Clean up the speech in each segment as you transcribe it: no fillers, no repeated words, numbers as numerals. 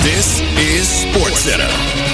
This is SportsCenter.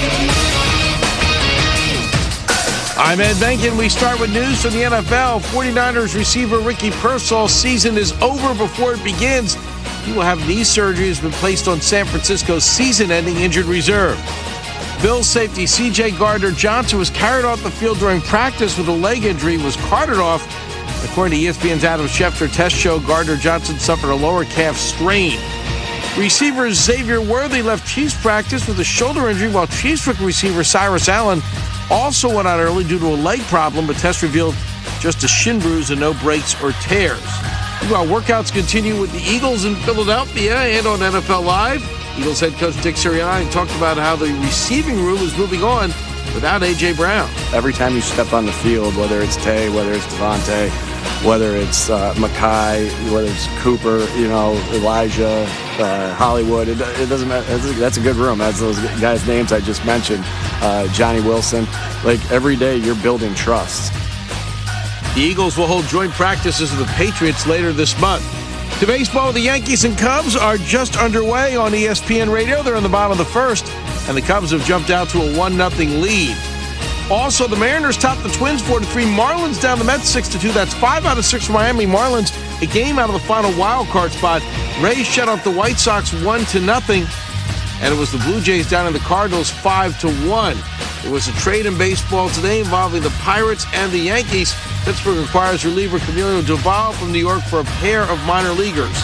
I'm Ed Benkin. We start with news from the NFL. 49ers receiver Ricky Pearsall's season is over before it begins. He will have knee surgery, has been placed on San Francisco's season-ending injured reserve. Bills safety C.J. Gardner-Johnson was carried off the field during practice with a leg injury, was carted off. According to ESPN's Adam Schefter test show, Gardner-Johnson suffered a lower calf strain. Receiver Xavier Worthy left Chiefs practice with a shoulder injury, while Chiefs receiver Cyrus Allen also went out early due to a leg problem, but tests revealed just a shin bruise and no breaks or tears. While workouts continue with the Eagles in Philadelphia and on NFL Live, Eagles head coach Dick Sirianni talked about how the receiving room is moving on without A.J. Brown. Every time you step on the field, whether it's Tay, whether it's Devontae, whether it's Mekhi, whether it's Cooper, Elijah, Hollywood, it doesn't matter. That's a good room. That's those guys' names I just mentioned, Johnny Wilson. Like, every day you're building trust. The Eagles will hold joint practices with the Patriots later this month. To baseball, the Yankees and Cubs are just underway on ESPN Radio. They're in the bottom of the first, and the Cubs have jumped out to a 1-0 lead. Also, the Mariners topped the Twins 4-3. Marlins down the Mets 6-2. That's 5 out of 6 for Miami Marlins. A game out of the final wild card spot. Rays shut out the White Sox 1-0. And it was the Blue Jays down in the Cardinals 5-1. There was a trade in baseball today involving the Pirates and the Yankees. Pittsburgh acquires reliever Camilo Doval from New York for a pair of minor leaguers.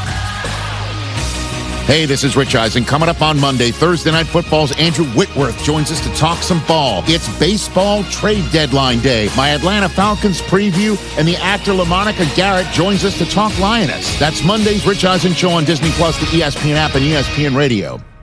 Hey, this is Rich Eisen. Coming up on Monday, Thursday Night Football's Andrew Whitworth joins us to talk some ball. It's baseball trade deadline day. My Atlanta Falcons preview, and the actor LaMonica Garrett joins us to talk Lioness. That's Monday's Rich Eisen Show on Disney Plus, the ESPN app, and ESPN Radio.